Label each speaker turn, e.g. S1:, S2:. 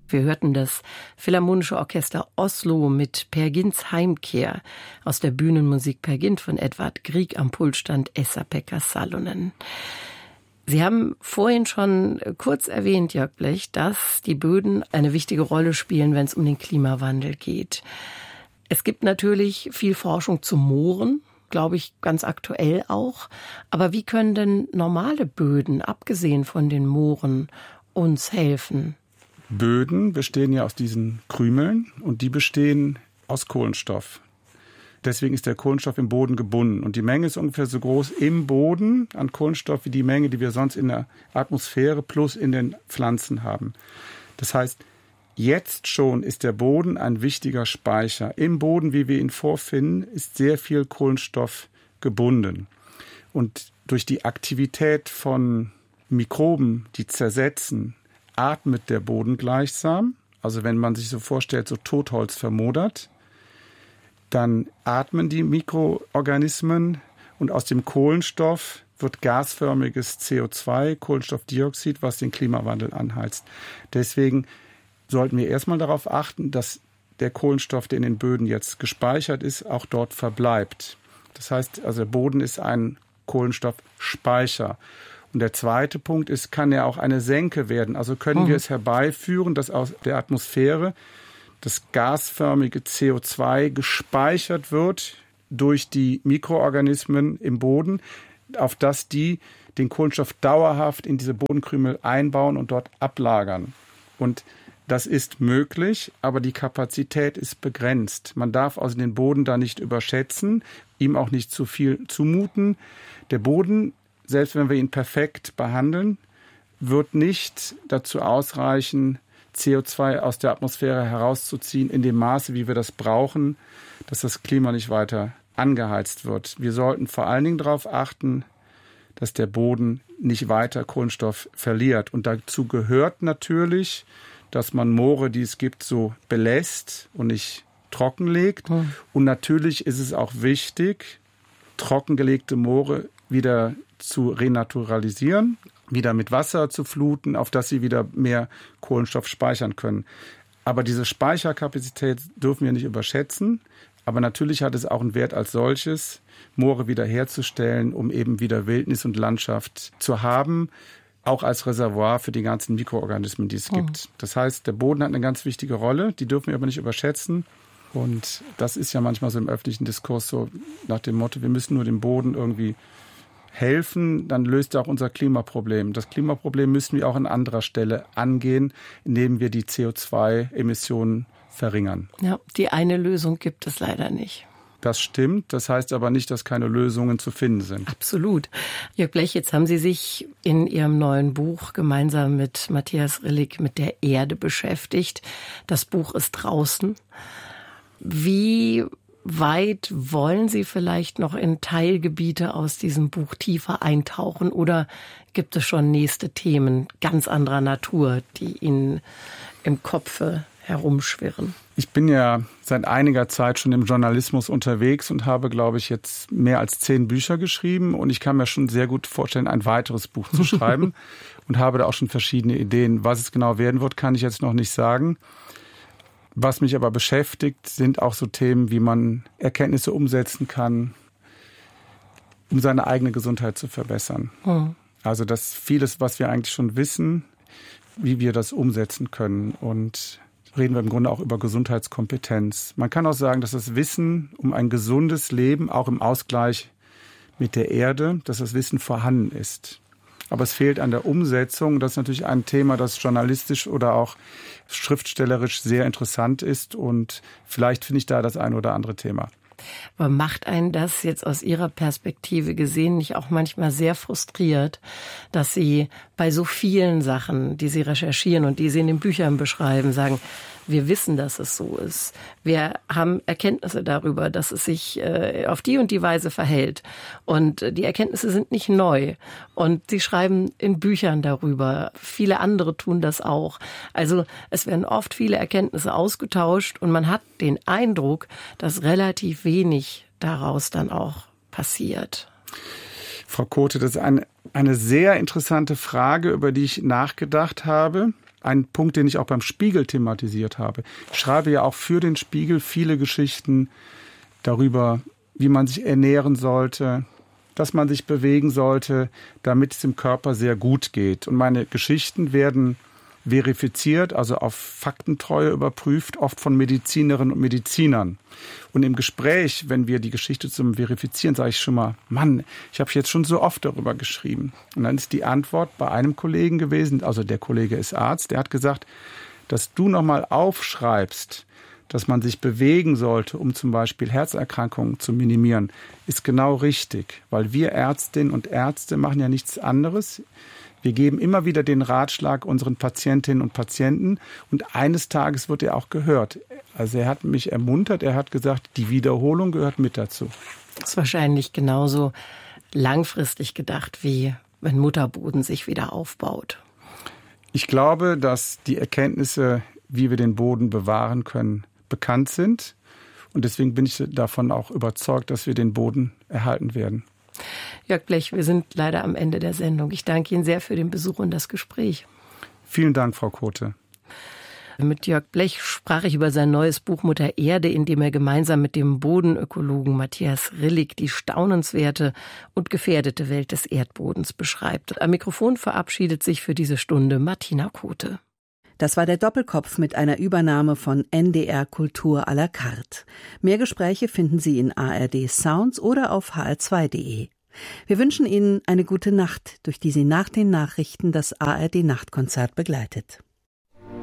S1: Wir hörten das Philharmonische Orchester Oslo mit Peer Gynts Heimkehr aus der Bühnenmusik Peer Gynt von Edvard Grieg, am Pult stand Esa-Pekka Salonen. Sie haben vorhin schon kurz erwähnt, Jörg Blech, dass die Böden eine wichtige Rolle spielen, wenn es um den Klimawandel geht. Es gibt natürlich viel Forschung zu Mooren, glaube ich, ganz aktuell auch. Aber wie können denn normale Böden, abgesehen von den Mooren, uns helfen?
S2: Böden bestehen ja aus diesen Krümeln und die bestehen aus Kohlenstoff. Deswegen ist der Kohlenstoff im Boden gebunden. Und die Menge ist ungefähr so groß im Boden an Kohlenstoff wie die Menge, die wir sonst in der Atmosphäre plus in den Pflanzen haben. Das heißt, jetzt schon ist der Boden ein wichtiger Speicher. Im Boden, wie wir ihn vorfinden, ist sehr viel Kohlenstoff gebunden. Und durch die Aktivität von Mikroben, die zersetzen, atmet der Boden gleichsam. Also wenn man sich so vorstellt, so Totholz vermodert, dann atmen die Mikroorganismen und aus dem Kohlenstoff wird gasförmiges CO2, Kohlenstoffdioxid, was den Klimawandel anheizt. Deswegen sollten wir erstmal darauf achten, dass der Kohlenstoff, der in den Böden jetzt gespeichert ist, auch dort verbleibt. Das heißt, also der Boden ist ein Kohlenstoffspeicher. Und der zweite Punkt ist, kann er auch eine Senke werden? Also können wir es herbeiführen, dass aus der Atmosphäre das gasförmige CO2 gespeichert wird durch die Mikroorganismen im Boden, auf das die den Kohlenstoff dauerhaft in diese Bodenkrümel einbauen und dort ablagern. Und das ist möglich, aber die Kapazität ist begrenzt. Man darf also den Boden da nicht überschätzen, ihm auch nicht zu viel zumuten. Der Boden, selbst wenn wir ihn perfekt behandeln, wird nicht dazu ausreichen, CO2 aus der Atmosphäre herauszuziehen in dem Maße, wie wir das brauchen, dass das Klima nicht weiter angeheizt wird. Wir sollten vor allen Dingen darauf achten, dass der Boden nicht weiter Kohlenstoff verliert. Und dazu gehört natürlich, dass man Moore, die es gibt, so belässt und nicht trockenlegt. Und natürlich ist es auch wichtig, trockengelegte Moore wieder zu renaturalisieren, wieder mit Wasser zu fluten, auf das sie wieder mehr Kohlenstoff speichern können. Aber diese Speicherkapazität dürfen wir nicht überschätzen. Aber natürlich hat es auch einen Wert als solches, Moore wiederherzustellen, um eben wieder Wildnis und Landschaft zu haben, auch als Reservoir für die ganzen Mikroorganismen, die es gibt. Das heißt, der Boden hat eine ganz wichtige Rolle, die dürfen wir aber nicht überschätzen. Und das ist ja manchmal so im öffentlichen Diskurs so nach dem Motto, wir müssen nur dem Boden irgendwie helfen, dann löst er auch unser Klimaproblem. Das Klimaproblem müssen wir auch an anderer Stelle angehen, indem wir die CO2-Emissionen verringern.
S1: Ja, die eine Lösung gibt es leider nicht.
S2: Das stimmt. Das heißt aber nicht, dass keine Lösungen zu finden sind.
S1: Absolut. Jörg Blech, jetzt haben Sie sich in Ihrem neuen Buch gemeinsam mit Matthias Rillig mit der Erde beschäftigt. Das Buch ist draußen. Wie weit wollen Sie vielleicht noch in Teilgebiete aus diesem Buch tiefer eintauchen? Oder gibt es schon nächste Themen ganz anderer Natur, die Ihnen im Kopfe herumschwirren?
S2: Ich bin ja seit einiger Zeit schon im Journalismus unterwegs und habe, glaube ich, jetzt mehr als 10 Bücher geschrieben. Und ich kann mir schon sehr gut vorstellen, ein weiteres Buch zu schreiben und habe da auch schon verschiedene Ideen. Was es genau werden wird, kann ich jetzt noch nicht sagen. Was mich aber beschäftigt, sind auch so Themen, wie man Erkenntnisse umsetzen kann, um seine eigene Gesundheit zu verbessern. Also dass vieles, was wir eigentlich schon wissen, wie wir das umsetzen können. Und reden wir im Grunde auch über Gesundheitskompetenz. Man kann auch sagen, dass das Wissen um ein gesundes Leben, auch im Ausgleich mit der Erde, dass das Wissen vorhanden ist. Aber es fehlt an der Umsetzung. Das ist natürlich ein Thema, das journalistisch oder auch schriftstellerisch sehr interessant ist. Und vielleicht finde ich da das ein oder andere Thema.
S1: Aber macht einen das jetzt aus Ihrer Perspektive gesehen nicht auch manchmal sehr frustriert, dass Sie bei so vielen Sachen, die Sie recherchieren und die Sie in den Büchern beschreiben, sagen, wir wissen, dass es so ist. Wir haben Erkenntnisse darüber, dass es sich auf die und die Weise verhält. Und die Erkenntnisse sind nicht neu. Und Sie schreiben in Büchern darüber. Viele andere tun das auch. Also es werden oft viele Erkenntnisse ausgetauscht und man hat den Eindruck, dass relativ wenig daraus dann auch passiert.
S2: Frau Kothe, das ist eine sehr interessante Frage, über die ich nachgedacht habe. Ein Punkt, den ich auch beim Spiegel thematisiert habe. Ich schreibe ja auch für den Spiegel viele Geschichten darüber, wie man sich ernähren sollte, dass man sich bewegen sollte, damit es dem Körper sehr gut geht. Und meine Geschichten werden verifiziert, also auf Faktentreue überprüft, oft von Medizinerinnen und Medizinern. Und im Gespräch, wenn wir die Geschichte zum Verifizieren, sage ich schon mal, Mann, ich habe jetzt schon so oft darüber geschrieben. Und dann ist die Antwort bei einem Kollegen gewesen, also der Kollege ist Arzt, der hat gesagt, dass du nochmal aufschreibst, dass man sich bewegen sollte, um zum Beispiel Herzerkrankungen zu minimieren, ist genau richtig. Weil wir Ärztinnen und Ärzte machen ja nichts anderes. Wir geben immer wieder den Ratschlag unseren Patientinnen und Patienten und eines Tages wird er auch gehört. Also er hat mich ermuntert, er hat gesagt, die Wiederholung gehört mit dazu.
S1: Das ist wahrscheinlich genauso langfristig gedacht, wie wenn Mutterboden sich wieder aufbaut.
S2: Ich glaube, dass die Erkenntnisse, wie wir den Boden bewahren können, bekannt sind. Und deswegen bin ich davon auch überzeugt, dass wir den Boden erhalten werden.
S1: Jörg Blech, wir sind leider am Ende der Sendung. Ich danke Ihnen sehr für den Besuch und das Gespräch.
S2: Vielen Dank, Frau Kothe.
S1: Mit Jörg Blech sprach ich über sein neues Buch Mutter Erde, in dem er gemeinsam mit dem Bodenökologen Matthias Rillig die staunenswerte und gefährdete Welt des Erdbodens beschreibt. Am Mikrofon verabschiedet sich für diese Stunde Martina Kothe.
S3: Das war der Doppelkopf mit einer Übernahme von NDR Kultur à la carte. Mehr Gespräche finden Sie in ARD Sounds oder auf hr2.de. Wir wünschen Ihnen eine gute Nacht, durch die Sie nach den Nachrichten das ARD Nachtkonzert begleitet.